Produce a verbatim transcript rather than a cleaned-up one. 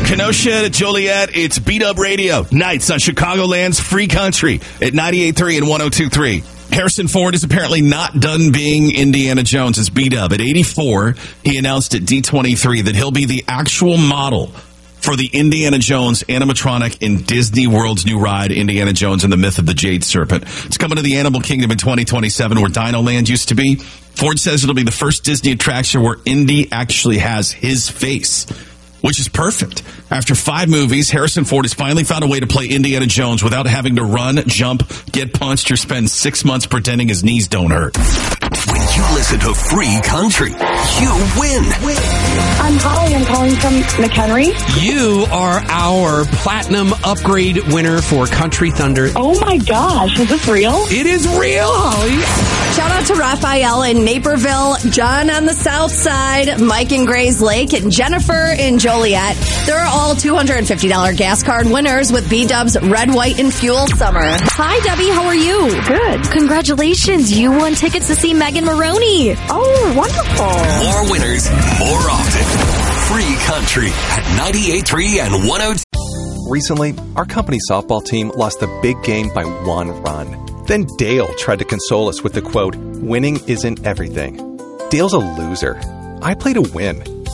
Kenosha to Joliet, it's Beat Up Radio. Nights on Chicagoland's Free Country at ninety-eight point three and one oh two point three. Harrison Ford is apparently not done being Indiana Jones' Beat Up. At eighty-four, he announced at D twenty-three that he'll be the actual model for the Indiana Jones animatronic in Disney World's new ride, Indiana Jones and the Myth of the Jade Serpent. It's coming to the Animal Kingdom in twenty twenty-seven, where Dino Land used to be. Ford says it'll be the first Disney attraction where Indy actually has his face, which is perfect. After five movies, Harrison Ford has finally found a way to play Indiana Jones without having to run, jump, get punched, or spend six months pretending his knees don't hurt. When you listen to Free Country, you win. win. I'm Holly. I'm calling from McHenry. You are our platinum upgrade winner for Country Thunder. Oh my gosh, is this real? It is real, Holly. Shout out to Raphael in Naperville, John on the south side, Mike in Grays Lake, and Jennifer in Joliet. They're all two hundred fifty dollars gas card winners with B-Dub's Red, White, and Fuel Summer. Hi, Debbie. How are you? Good. Congratulations. You won tickets to see Megan Maroney. Oh, wonderful. More winners, more often. Free Country at ninety-eight point three and one oh two. Recently, our company softball team lost a big game by one run. Then Dale tried to console us with the quote, "Winning isn't everything." Dale's a loser. I play to win.